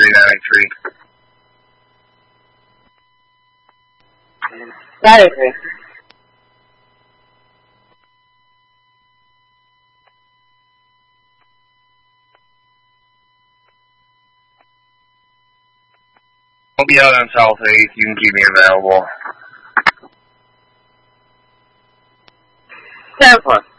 3983. That is it. I'll be out on South 8th. You can keep me available. 10-4.